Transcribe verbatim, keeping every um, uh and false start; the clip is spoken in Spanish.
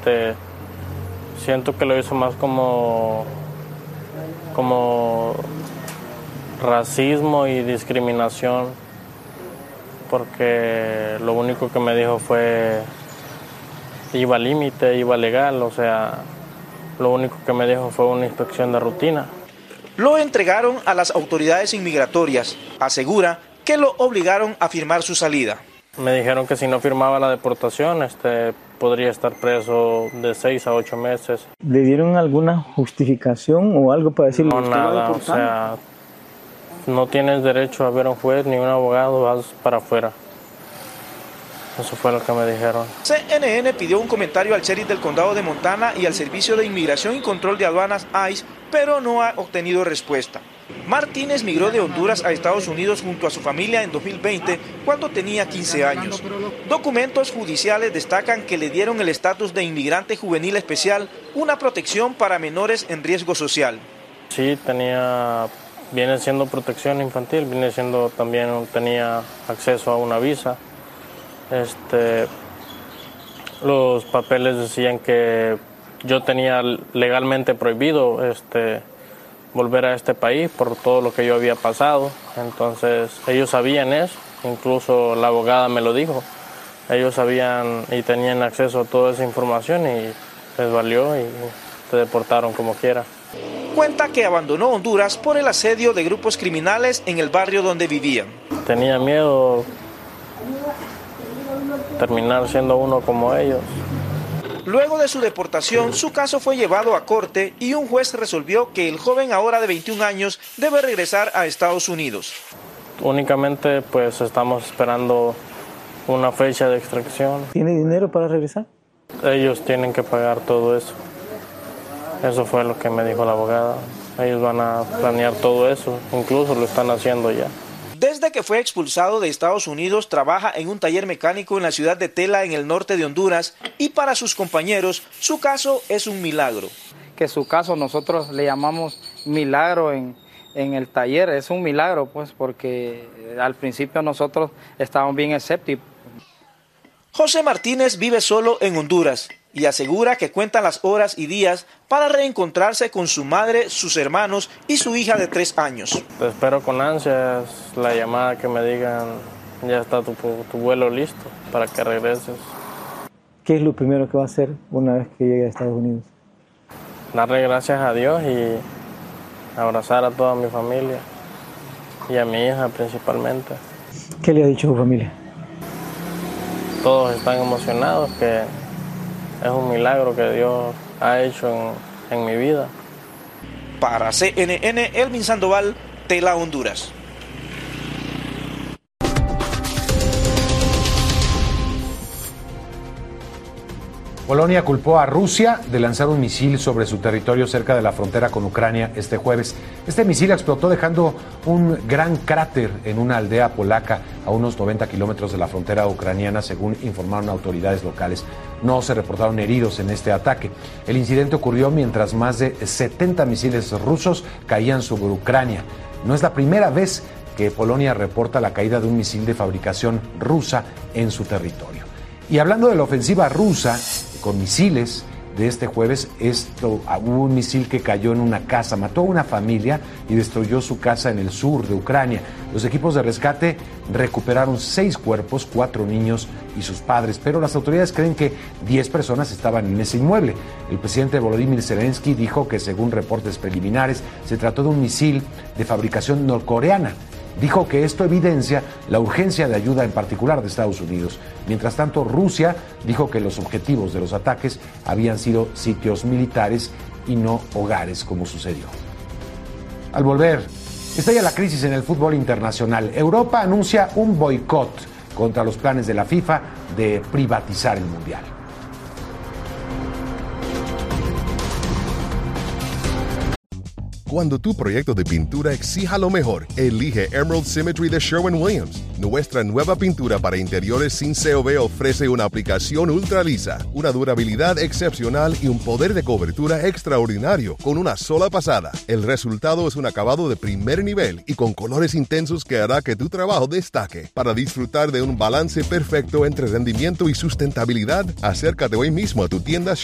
este, siento que lo hizo más como, como racismo y discriminación, porque lo único que me dijo fue iba al límite, iba legal, o sea, lo único que me dijo fue una inspección de rutina. Lo entregaron a las autoridades inmigratorias. Asegura que lo obligaron a firmar su salida. Me dijeron que si no firmaba la deportación, este, podría estar preso de seis a ocho meses. ¿Le dieron alguna justificación o algo para decirle? No, nada, o sea, no tienes derecho a ver a un juez ni un abogado, vas para afuera. Eso fue lo que me dijeron. C N N pidió un comentario al sheriff del condado de Montana y al Servicio de Inmigración y Control de Aduanas I C E, pero no ha obtenido respuesta. Martínez migró de Honduras a Estados Unidos junto a su familia en dos mil veinte, cuando tenía quince años. Documentos judiciales destacan que le dieron el estatus de inmigrante juvenil especial, una protección para menores en riesgo social. Sí, tenía, viene siendo protección infantil, viene siendo también, tenía acceso a una visa. Este, los papeles decían que yo tenía legalmente prohibido este, volver a este país por todo lo que yo había pasado. Entonces ellos sabían eso, incluso la abogada me lo dijo. Ellos sabían y tenían acceso a toda esa información y les valió y te deportaron como quiera. Cuenta que abandonó Honduras por el asedio de grupos criminales en el barrio donde vivían. Tenía miedo terminar siendo uno como ellos. Luego de su deportación, su caso fue llevado a corte y un juez resolvió que el joven, ahora de veintiún años, debe regresar a Estados Unidos. Únicamente pues estamos esperando una fecha de extracción. ¿Tiene dinero para regresar? Ellos tienen que pagar todo eso. Eso fue lo que me dijo la abogada. Ellos van a planear todo eso, incluso lo están haciendo ya. Desde que fue expulsado de Estados Unidos, trabaja en un taller mecánico en la ciudad de Tela, en el norte de Honduras, y para sus compañeros, su caso es un milagro. Que su caso nosotros le llamamos milagro en, en el taller, es un milagro, pues, porque al principio nosotros estábamos bien escépticos. José Martínez vive solo en Honduras y asegura que cuenta las horas y días para reencontrarse con su madre, sus hermanos y su hija de tres años. Te espero con ansias la llamada que me digan, ya está tu, tu vuelo listo para que regreses. ¿Qué es lo primero que va a hacer una vez que llegue a Estados Unidos? Darle gracias a Dios y abrazar a toda mi familia y a mi hija principalmente. ¿Qué le ha dicho su familia? Todos están emocionados, que es un milagro que Dios ha hecho en, en mi vida. Para C N N, Elvin Sandoval, Tela, Honduras. Polonia culpó a Rusia de lanzar un misil sobre su territorio cerca de la frontera con Ucrania este jueves. Este misil explotó dejando un gran cráter en una aldea polaca a unos noventa kilómetros de la frontera ucraniana, según informaron autoridades locales. No se reportaron heridos en este ataque. El incidente ocurrió mientras más de setenta misiles rusos caían sobre Ucrania. No es la primera vez que Polonia reporta la caída de un misil de fabricación rusa en su territorio. Y hablando de la ofensiva rusa con misiles de este jueves, esto, hubo un misil que cayó en una casa, mató a una familia y destruyó su casa en el sur de Ucrania. Los equipos de rescate recuperaron seis cuerpos, cuatro niños y sus padres, pero las autoridades creen que diez personas estaban en ese inmueble. El presidente Volodymyr Zelensky dijo que, según reportes preliminares, se trató de un misil de fabricación norcoreana. Dijo que esto evidencia la urgencia de ayuda, en particular de Estados Unidos. Mientras tanto, Rusia dijo que los objetivos de los ataques habían sido sitios militares y no hogares, como sucedió. Al volver, estalla la crisis en el fútbol internacional. Europa anuncia un boicot contra los planes de la FIFA de privatizar el Mundial. Cuando tu proyecto de pintura exija lo mejor, elige Emerald Symmetry de Sherwin-Williams. Nuestra nueva pintura para interiores sin C O V ofrece una aplicación ultra lisa, una durabilidad excepcional y un poder de cobertura extraordinario con una sola pasada. El resultado es un acabado de primer nivel y con colores intensos que hará que tu trabajo destaque. Para disfrutar de un balance perfecto entre rendimiento y sustentabilidad, acércate hoy mismo a tu tienda